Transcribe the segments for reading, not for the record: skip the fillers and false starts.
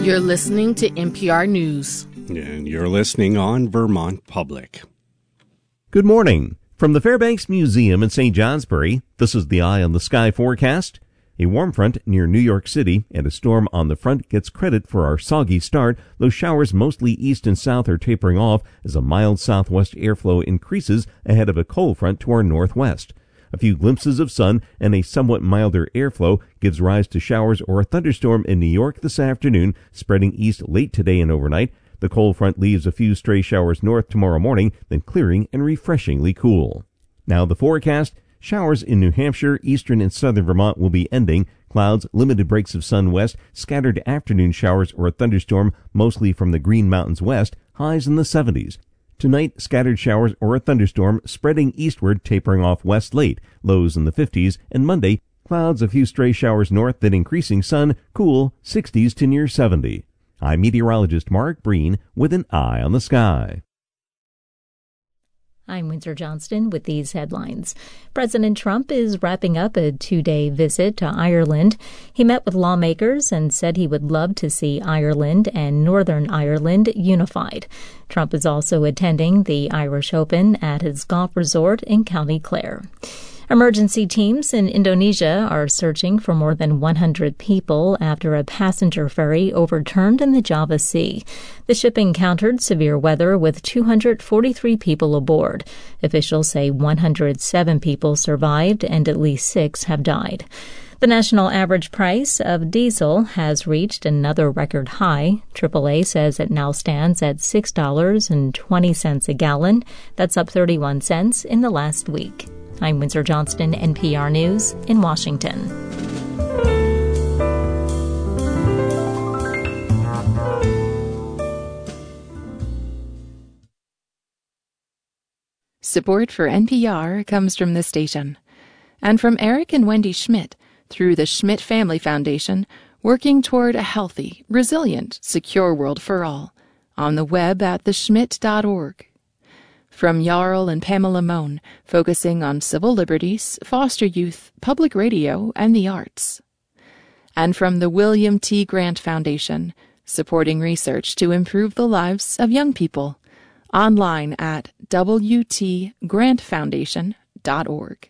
You're listening to NPR News. And you're listening on Vermont Public. Good morning. From the Fairbanks Museum in St. Johnsbury, this is the Eye on the Sky forecast. A warm front near New York City and a storm on the front gets credit for our soggy start, though showers mostly east and south are tapering off as a mild southwest airflow increases ahead of a cold front to our northwest. A few glimpses of sun and a somewhat milder airflow gives rise to showers or a thunderstorm in New York this afternoon, spreading east late today and overnight. The cold front leaves a few stray showers north tomorrow morning, then clearing and refreshingly cool. Now the forecast. Showers in New Hampshire, eastern and southern Vermont will be ending. Clouds, limited breaks of sun west, scattered afternoon showers or a thunderstorm, mostly from the Green Mountains west, highs in the 70s. Tonight, scattered showers or a thunderstorm, spreading eastward, tapering off west late, lows in the 50s. And Monday, clouds, a few stray showers north, then increasing sun, cool, 60s to near 70. I'm meteorologist Mark Breen with an eye on the sky. I'm Windsor Johnston with these headlines. President Trump is wrapping up a 2-day visit to Ireland. He met with lawmakers and said he would love to see Ireland and Northern Ireland unified. Trump is also attending the Irish Open at his golf resort in County Clare. Emergency teams in Indonesia are searching for more than 100 people after a passenger ferry overturned in the Java Sea. The ship encountered severe weather with 243 people aboard. Officials say 107 people survived and at least 6 have died. The national average price of diesel has reached another record high. AAA says it now stands at $6.20 a gallon. That's up 31 cents in the last week. I'm Windsor Johnston, NPR News in Washington. Support for NPR comes from this station and from Eric and Wendy Schmidt through the Schmidt Family Foundation, working toward a healthy, resilient, secure world for all on the web at theschmidt.org. From Jarl and Pamela Mohn, focusing on civil liberties, foster youth, public radio, and the arts. And from the William T. Grant Foundation, supporting research to improve the lives of young people. Online at wtgrantfoundation.org.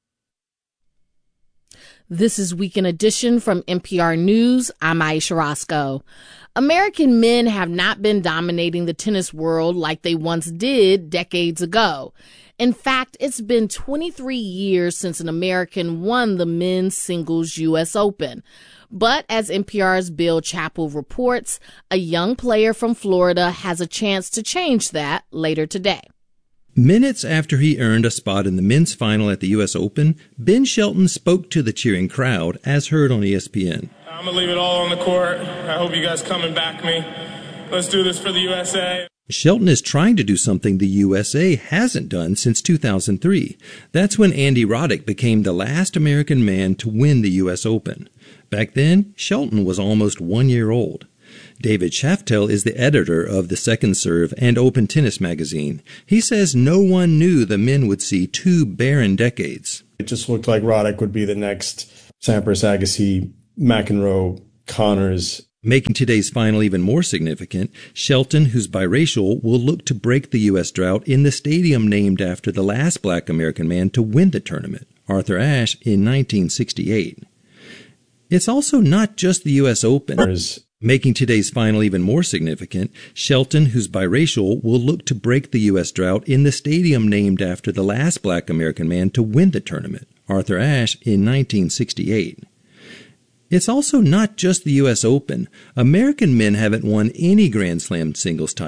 This is Weekend Edition from NPR News. I'm Aisha Roscoe. American men have not been dominating the tennis world like they once did decades ago. In fact, it's been 23 years since an American won the men's singles U.S. Open. But as NPR's Bill Chappell reports, a young player from Florida has a chance to change that later today. Minutes after he earned a spot in the men's final at the U.S. Open, Ben Shelton spoke to the cheering crowd, as heard on ESPN. I'm going to leave it all on the court. I hope you guys come and back me. Let's do this for the USA. Shelton is trying to do something the USA hasn't done since 2003. That's when Andy Roddick became the last American man to win the U.S. Open. Back then, Shelton was almost 1 year old. David Shaftel is the editor of the Second Serve and Open Tennis magazine. He says no one knew the men would see 2 barren decades. It just looked like Roddick would be the next Sampras, Agassi, McEnroe, Connors. Making today's final even more significant, Shelton, who's biracial, will look to break the U.S. drought in the stadium named after the last black American man to win the tournament, Arthur Ashe, in 1968. It's also not just the U.S. Open. Making today's final even more significant, Shelton, who's biracial, will look to break the U.S. drought in the stadium named after the last black American man to win the tournament, Arthur Ashe, in 1968. It's also not just the U.S. Open. American men haven't won any Grand Slam singles title.